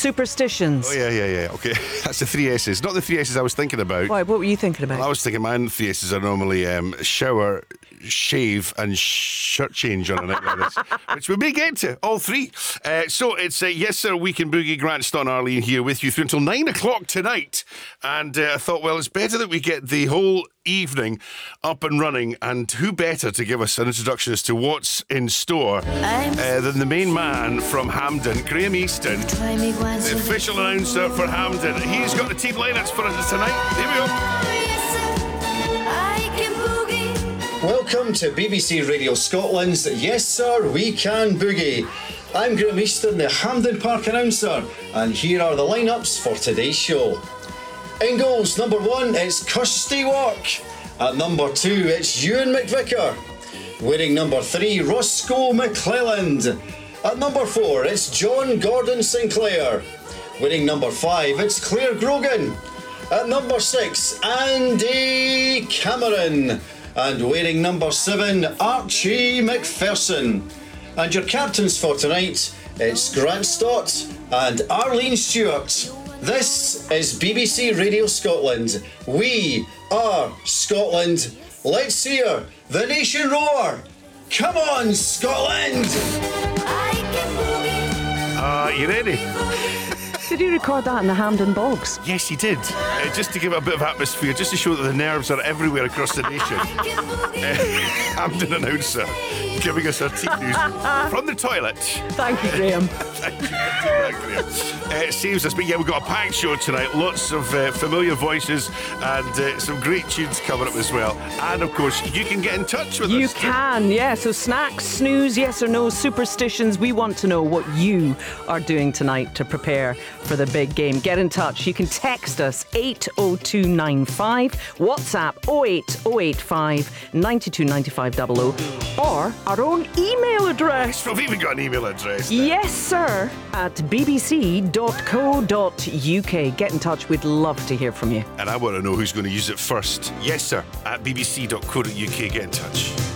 superstitions. Oh, yeah. Okay, that's the 3 S's. Not the 3 S's I was thinking about. Why? What were you thinking about? Well, I was thinking my 3 S's are normally shower, shave and shirt change on a night like this, which we may get to, all three. So it's Yes Sir Weekend Boogie. Grant Stott and Arlene here with you through until 9 o'clock tonight. And I thought, well, it's better that we get the whole evening up and running, and who better to give us an introduction as to what's in store than the main man from Hampden, Graham Easton, the official announcer for Hampden. He's got the team lineups for us tonight. Here we go. Welcome to BBC Radio Scotland's Yes Sir We Can Boogie. I'm Graham Easton, the Hampden Park announcer, and here are the lineups for today's show. In goals, number 1, it's Kirsty Work. At number 2, it's Ewan McVicker. Winning number 3, Roscoe McClelland. At number 4, it's John Gordon Sinclair. Winning number 5, it's Claire Grogan. At number 6, Andy Cameron. And wearing number 7, Archie McPherson. And your captains for tonight, it's Grant Stott and Arlene Stewart. This is BBC Radio Scotland. We are Scotland. Let's hear the nation roar. Come on, Scotland! You ready? Did you record that in the Hampden Bogs? Yes, he did. Just to give it a bit of atmosphere, just to show that the nerves are everywhere across the nation. Hampden announcer giving us our team news from the toilet. Thank you, Graham. Thank you for doing that, Graham. It saves us, but yeah, we've got a packed show tonight. Lots of familiar voices and some great tunes coming up as well. And of course, you can get in touch with us. You can, yeah. So snacks, snooze, yes or no, superstitions. We want to know what you are doing tonight to prepare for the big game. Get in touch. You can text us 80295, WhatsApp 08085 929500, or our own email address. We've even got an email address. Yes, sir, at bbc.co.uk. Get in touch. We'd love to hear from you. And I want to know who's going to use it first. Yes, sir, at bbc.co.uk. Get in touch.